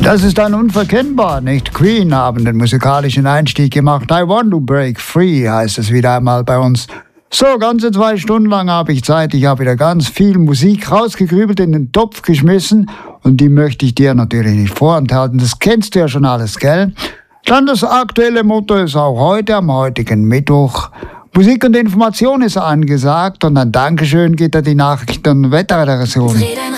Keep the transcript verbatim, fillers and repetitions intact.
Das ist dann unverkennbar, nicht? Queen haben den musikalischen Einstieg gemacht. I want to break free heißt es wieder einmal bei uns. So, ganze zwei Stunden lang habe ich Zeit. Ich habe wieder ganz viel Musik rausgegrübelt, in den Topf geschmissen. Und die möchte ich dir natürlich nicht vorenthalten. Das kennst du ja schon alles, gell? Dann das aktuelle Motto ist auch heute, am heutigen Mittwoch. Musik und Information ist angesagt. Und ein Dankeschön geht an die Nachrichten- und Wetterredaktion.